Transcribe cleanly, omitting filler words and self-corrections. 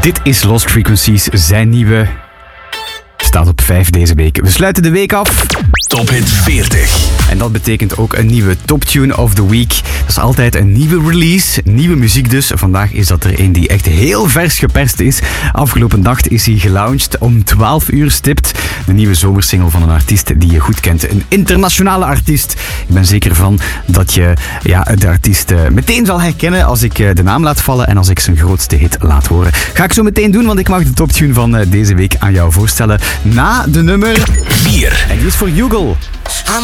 Dit is Lost Frequencies, zijn nieuwe... Staat op 5 deze week. We sluiten de week af. Top Hit 40. En dat betekent ook een nieuwe Top Tune of the Week. Dat is altijd een nieuwe release, nieuwe muziek dus. Vandaag is dat er een die echt heel vers geperst is. Afgelopen nacht is hij gelaunched om 12 uur stipt. De nieuwe zomersingle van een artiest die je goed kent. Een internationale artiest. Ik ben zeker van dat je de artiest meteen zal herkennen als ik de naam laat vallen en als ik zijn grootste hit laat horen. Ga ik zo meteen doen, want ik mag de Top Tune van deze week aan jou voorstellen. Na de nummer 4. En die is voor Yugal.